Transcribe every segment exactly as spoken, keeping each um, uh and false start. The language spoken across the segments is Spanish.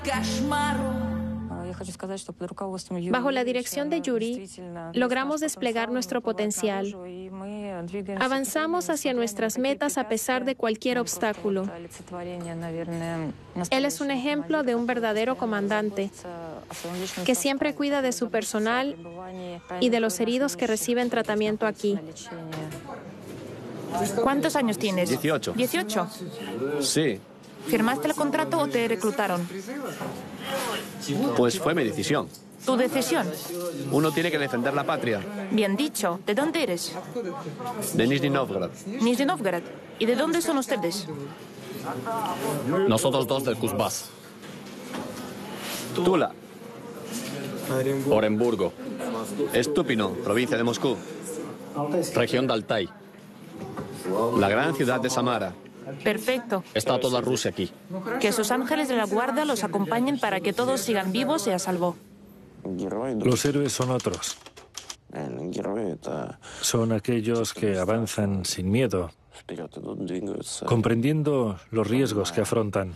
Bajo la dirección de Yuri, logramos desplegar nuestro potencial. Avanzamos hacia nuestras metas a pesar de cualquier obstáculo. Él es un ejemplo de un verdadero comandante que siempre cuida de su personal y de los heridos que reciben tratamiento aquí. ¿Cuántos años tienes? dieciocho. ¿dieciocho? Sí. ¿Firmaste el contrato o te reclutaron? Pues fue mi decisión. ¿Tu decisión? Uno tiene que defender la patria. Bien dicho. ¿De dónde eres? De Nizhny Novgorod. Nizhny Novgorod. ¿Y de dónde son ustedes? Nosotros dos del Kuzbás. Tula. Orenburgo. Estúpino, provincia de Moscú. Región de Altai. La gran ciudad de Samara. Perfecto. Está toda Rusia aquí. Que sus ángeles de la guardia los acompañen para que todos sigan vivos y a salvo. Los héroes son otros. Son aquellos que avanzan sin miedo, comprendiendo los riesgos que afrontan,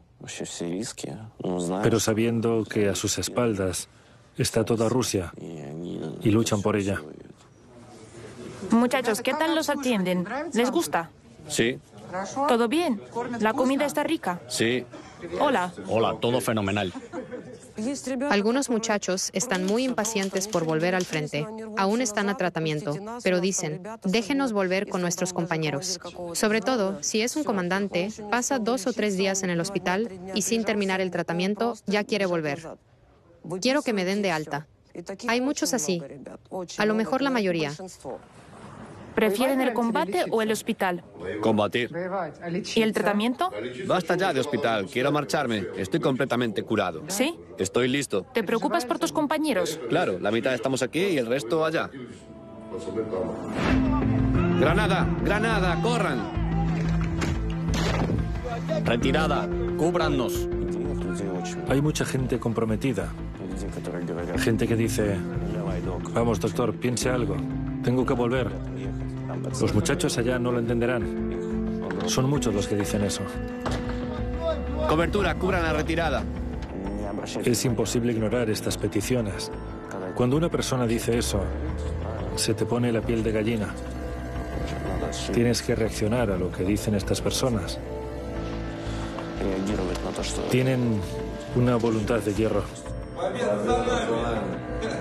pero sabiendo que a sus espaldas está toda Rusia y luchan por ella. Muchachos, ¿qué tal los atienden? ¿Les gusta? Sí. ¿Todo bien? ¿La comida está rica? Sí. Hola. Hola, todo fenomenal. Algunos muchachos están muy impacientes por volver al frente. Aún están a tratamiento, pero dicen, déjenos volver con nuestros compañeros. Sobre todo, si es un comandante, pasa dos o tres días en el hospital y sin terminar el tratamiento ya quiere volver. Quiero que me den de alta. Hay muchos así. A lo mejor la mayoría. ¿Prefieren el combate o el hospital? Combatir. ¿Y el tratamiento? Basta ya de hospital. Quiero marcharme. Estoy completamente curado. ¿Sí? Estoy listo. ¿Te preocupas por tus compañeros? Claro, la mitad estamos aquí y el resto allá. ¡Granada! ¡Granada! ¡Corran! Retirada. Cúbrannos. Hay mucha gente comprometida. Gente que dice, vamos doctor, piense algo. Tengo que volver. Los muchachos allá no lo entenderán. Son muchos los que dicen eso. Cobertura, cubran la retirada. Es imposible ignorar estas peticiones. Cuando una persona dice eso, se te pone la piel de gallina. Tienes que reaccionar a lo que dicen estas personas. Tienen una voluntad de hierro.